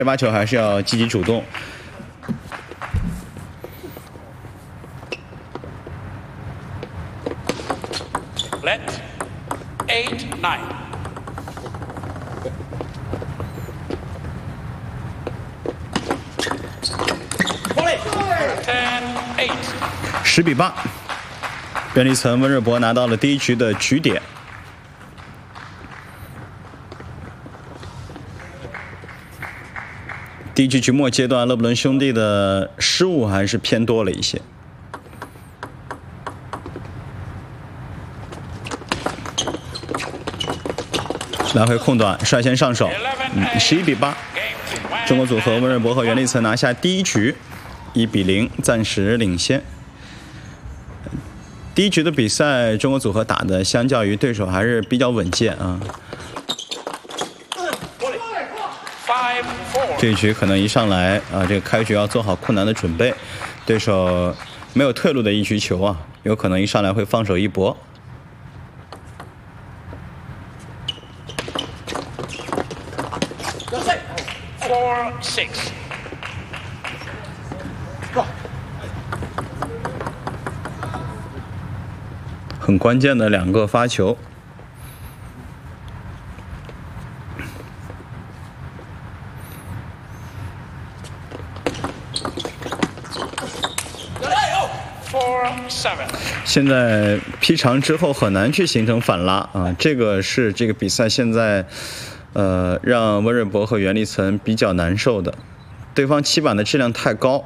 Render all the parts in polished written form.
这把球还是要积极主动。 Let 8-9。10-8。 10比8，袁立岑、温瑞博拿到了第一局的局点。第一局局末阶段，勒布伦兄弟的失误还是偏多了一些。来回空短，率先上手，11比8，中国组合温瑞博和袁立岑拿下第一局，1比0，暂时领先。第一局的比赛，中国组合打的相较于对手还是比较稳健啊。这一局可能一上来啊，这个开局要做好困难的准备，对手没有退路的一局球啊，有可能一上来会放手一搏。 4-6。 很关键的2个发球。现在劈长之后很难去形成反拉啊，这个是这个比赛现在让温瑞博和袁立岑比较难受的，对方起板的质量太高。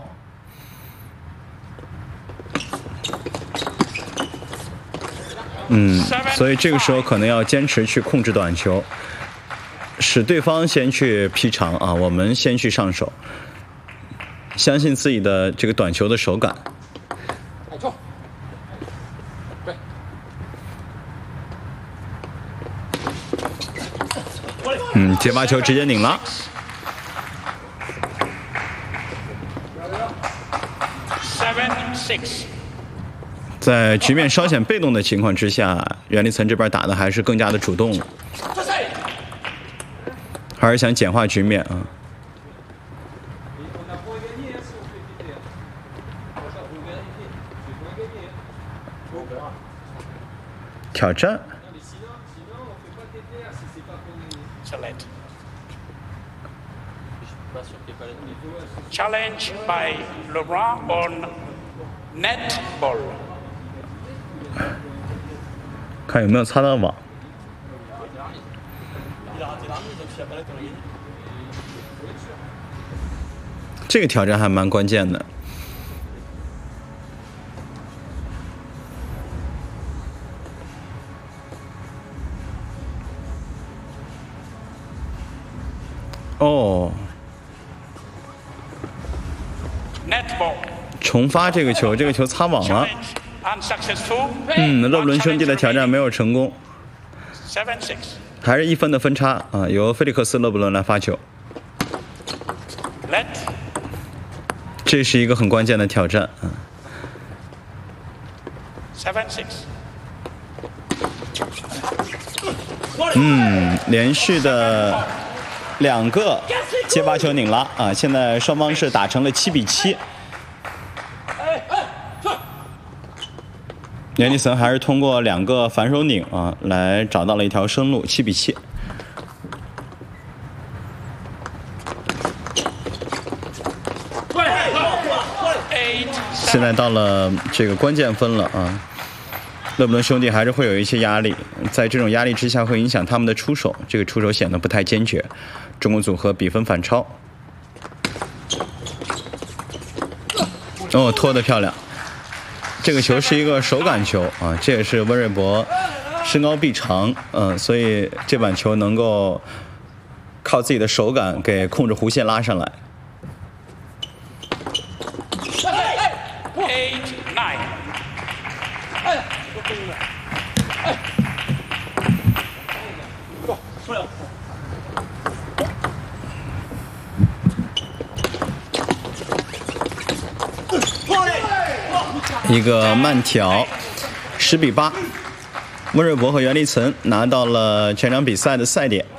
所以这个时候可能要坚持去控制短球，使对方先去劈长啊，我们先去上手，相信自己的这个短球的手感。接发球直接拧了。 7-6。 在局面稍显被动的情况之下，袁立岑这边打的还是更加的主动了，还是想简化局面啊。挑战。 Challenge by Laurent on net ball。 看有没有擦到网。这个挑战还蛮关键的。哦。重发这个球，这个球擦网了。勒布伦兄弟的挑战没有成功，还是1分的分差啊！由菲利克斯·勒布伦来发球。这是一个很关键的挑战啊。连续的2个接发球拧拉啊！现在双方是打成了7比7。袁立岑还是通过2个反手拧啊，来找到了一条生路，7比7。现在到了这个关键分了啊，勒布伦兄弟还是会有一些压力，在这种压力之下会影响他们的出手，这个出手显得不太坚决。中国组合比分反超。哦，拖得漂亮。这个球是一个手感球啊，这也是温瑞博身高臂长，所以这板球能够靠自己的手感给控制弧线拉上来。一个慢挑，10比8，温瑞博和袁立岑拿到了全场比赛的赛点。